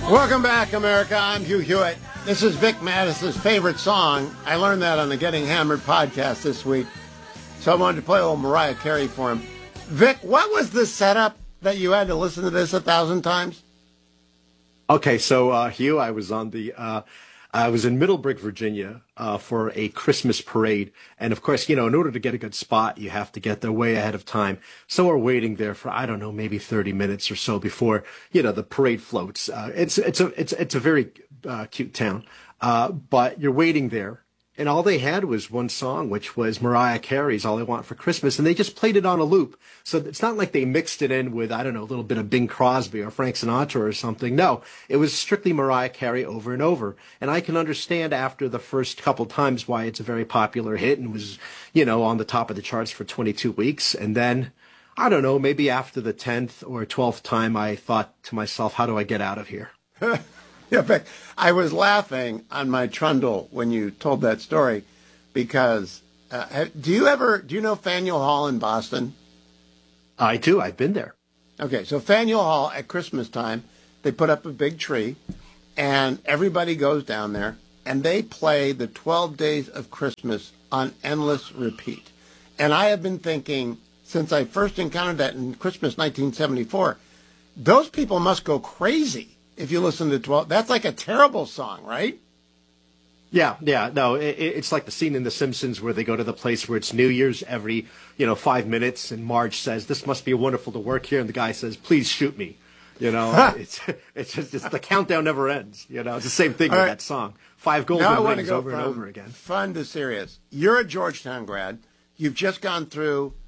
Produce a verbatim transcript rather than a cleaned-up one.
Welcome back, America. I'm Hugh Hewitt. This is Vic Mattis's favorite song. I learned that on the Getting Hammered podcast this week. So I wanted to play a little Mariah Carey for him. Vic, what was the setup that you had to listen to this a thousand times? Okay, so uh, Hugh, I was on the, uh, I was in Middleburg, Virginia, uh, for a Christmas parade, and of course, you know, in order to get a good spot, you have to get there way ahead of time. So we're waiting there for I don't know, maybe thirty minutes or so before you know the parade floats. Uh, it's it's a it's it's a very uh, cute town, uh, but you're waiting there. And all they had was one song, which was Mariah Carey's All I Want for Christmas. And they just played it on a loop. So it's not like they mixed it in with, I don't know, a little bit of Bing Crosby or Frank Sinatra or something. No, it was strictly Mariah Carey over and over. And I can understand after the first couple times why it's a very popular hit and was, you know, on the top of the charts for twenty-two weeks. And then, I don't know, maybe after the tenth or twelfth time, I thought to myself, how do I get out of here? Yeah, but I was laughing on my trundle when you told that story because uh, do you ever, do you know Faneuil Hall in Boston? I do. I've been there. Okay, so Faneuil Hall at Christmas time, they put up a big tree and everybody goes down there and they play the twelve days of Christmas on endless repeat. And I have been thinking since I first encountered that in Christmas nineteen seventy-four, those people must go crazy. If you listen to twelve, that's like a terrible song, right? Yeah, yeah, no, it, it's like the scene in The Simpsons where they go to the place where it's New Year's every, you know, five minutes, and Marge says, "This must be wonderful to work here," and the guy says, "Please shoot me." You know, it's it's just it's, the countdown never ends. You know, it's the same thing All with right. that song. Five golden rings over and over again. Fun to serious. You're a Georgetown grad. You've just gone through